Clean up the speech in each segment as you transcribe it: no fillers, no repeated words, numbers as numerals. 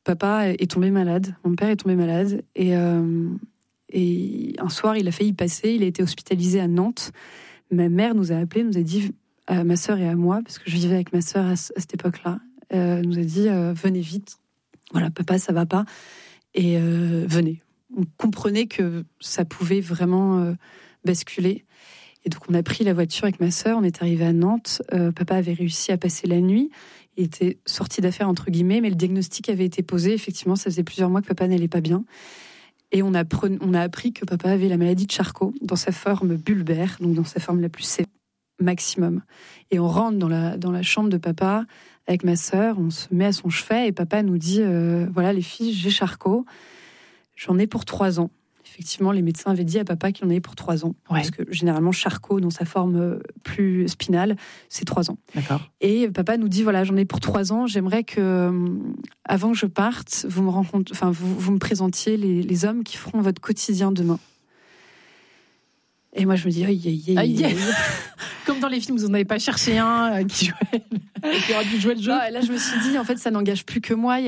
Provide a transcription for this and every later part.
papa est tombé malade. Mon père est tombé malade. Et un soir, il a failli passer. Il a été hospitalisé à Nantes. Ma mère nous a appelés, nous a dit, à ma sœur et à moi, parce que je vivais avec ma sœur à cette époque-là, nous a dit, venez vite. Voilà, papa, ça va pas. Et venez. On comprenait que ça pouvait vraiment basculer. Et donc, on a pris la voiture avec ma sœur. On est arrivé à Nantes. Papa avait réussi à passer la nuit. Il était sorti d'affaires, entre guillemets, mais le diagnostic avait été posé. Effectivement, ça faisait plusieurs mois que papa n'allait pas bien. Et on a appris que papa avait la maladie de Charcot dans sa forme bulbaire, donc dans sa forme la plus sévère, maximum. Et on rentre dans la chambre de papa avec ma sœur, on se met à son chevet et papa nous dit voilà les filles, j'ai Charcot, j'en ai pour 3 ans. Effectivement, les médecins avaient dit à papa qu'il en avait pour 3 ans. Ouais. Parce que généralement, Charcot, dans sa forme plus spinale, c'est 3 ans. D'accord. Et papa nous dit, voilà, j'en ai pour 3 ans. J'aimerais que, avant que je parte, vous me présentiez les hommes qui feront votre quotidien demain. Et moi, je me dis, aïe. Comme dans les films, vous n'en avez pas cherché un qui aurait dû jouer le jeu. Non, là, je me suis dit, en fait, ça n'engage plus que moi.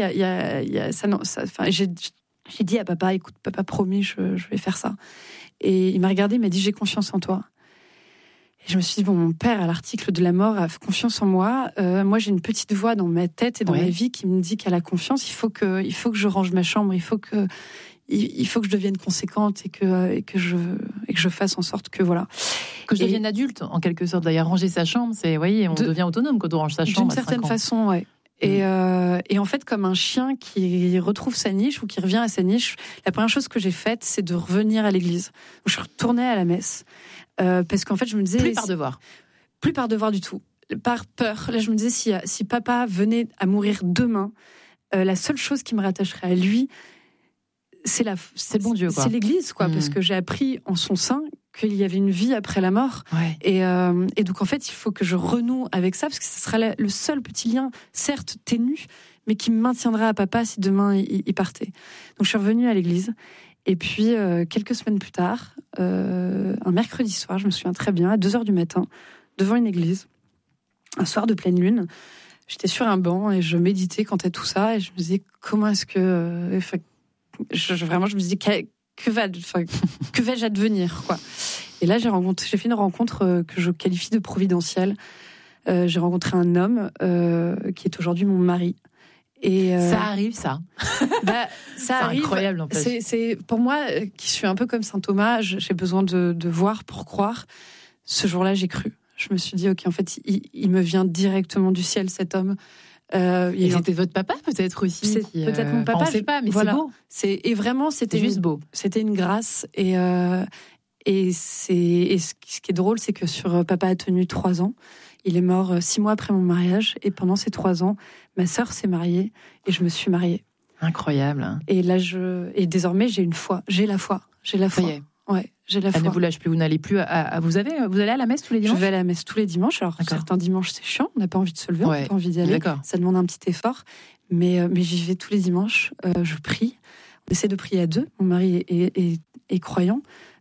J'ai dit à papa, écoute, papa, promis, je vais faire ça. Et il m'a regardé, il m'a dit, j'ai confiance en toi. Et je me suis dit, bon, mon père, à l'article de la mort, a confiance en moi. Moi, j'ai une petite voix dans ma tête et dans ma vie qui me dit qu'elle a confiance. Il faut que je range ma chambre. Il faut que je devienne conséquente et que je fasse en sorte que voilà. Que je devienne adulte, en quelque sorte. D'ailleurs, ranger sa chambre, on devient autonome quand on range sa chambre. D'une certaine façon, ouais. Et en fait, comme un chien qui retrouve sa niche ou qui revient à sa niche, la première chose que j'ai faite, c'est de revenir à l'église. Donc, je retournais à la messe parce qu'en fait, je me disais plus par devoir du tout, par peur. Là, je me disais si papa venait à mourir demain, la seule chose qui me rattacherait à lui, c'est le bon Dieu, quoi. C'est l'église, quoi, parce que j'ai appris en son sein qu'il y avait une vie après la mort. Ouais. Et donc, en fait, il faut que je renoue avec ça, parce que ce sera le seul petit lien, certes ténu, mais qui me maintiendra à papa si demain il partait. Donc, je suis revenue à l'église. Et puis, quelques semaines plus tard, un mercredi soir, je me souviens très bien, à 2h du matin, devant une église, un soir de pleine lune, j'étais sur un banc et je méditais quant à tout ça. Et je me disais, comment est-ce que... Vraiment, je me disais, que vais-je advenir, quoi. Et là, j'ai fait une rencontre que je qualifie de providentielle. J'ai rencontré un homme qui est aujourd'hui mon mari. Et ça arrive, ça. Ça arrive. Incroyable, en fait. C'est pour moi, qui suis un peu comme saint Thomas, j'ai besoin de voir pour croire. Ce jour-là, j'ai cru. Je me suis dit, ok, en fait, il me vient directement du ciel, cet homme. C'était votre papa peut-être aussi. C'est peut-être mon papa. On ne sait pas, mais voilà. C'est beau. Et vraiment, c'était juste beau. C'était une grâce. Et ce qui est drôle, c'est que papa a tenu 3 ans. Il est mort 6 mois après mon mariage. Et pendant ces 3 ans, ma sœur s'est mariée et je me suis mariée. Incroyable. Et là, désormais, j'ai la foi. J'ai la foi. Ouais, j'ai la foi. Elle ne vous lâche plus. Vous n'allez plus vous allez à la messe tous les dimanches ? Je vais à la messe tous les dimanches. Alors, certains dimanches, c'est chiant. On n'a pas envie de se lever, on n'a pas envie d'y aller. D'accord. Ça demande un petit effort. Mais j'y vais tous les dimanches. Je prie. On essaie de prier à 2. Mon mari est croyant.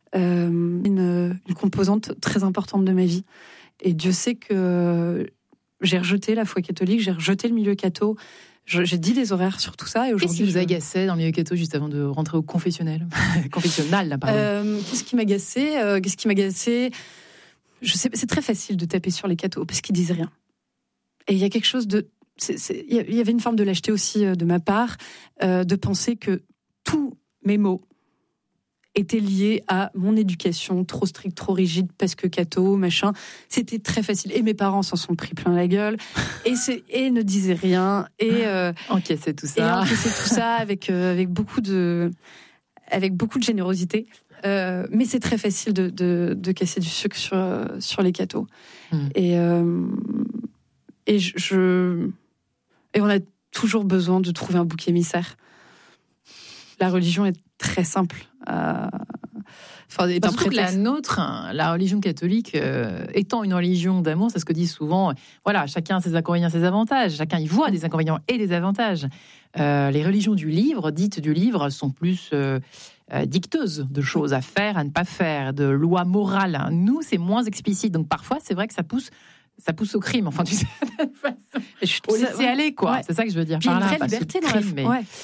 Une composante très importante de ma vie. Et Dieu sait que j'ai rejeté la foi catholique, j'ai rejeté le milieu catho. J'ai dit des horaires sur tout ça. Et aujourd'hui, qu'est-ce qui vous agaçait dans le milieu catho juste avant de rentrer au confessionnel ? Confessionnal, là, pardon. Qu'est-ce qui m'agaçait Je sais, c'est très facile de taper sur les cathos parce qu'ils disent rien. Et il y a quelque chose de... Il y avait une forme de lâcheté aussi de ma part, de penser que tous mes mots étaient liés à mon éducation trop stricte, trop rigide, parce que catho, machin. C'était très facile. Et mes parents s'en sont pris plein la gueule. Et ne disaient rien. Et encaissaient tout ça. avec beaucoup de générosité. Mais c'est très facile de casser du sucre sur les cathos. Et on a toujours besoin de trouver un bouc émissaire. La religion est très simple. Surtout que la nôtre, la religion catholique, étant une religion d'amour, c'est ce que dit souvent. Voilà, chacun a ses inconvénients, ses avantages. Chacun y voit des inconvénients et des avantages. Les religions dites du livre, sont plus dicteuses de choses à faire, à ne pas faire, de lois morales. Nous, c'est moins explicite. Donc parfois, c'est vrai que ça pousse au crime. Enfin, tu sais, faut laisser aller, quoi. Ouais. C'est ça que je veux dire. Puis il y a une vraie liberté dans la foi.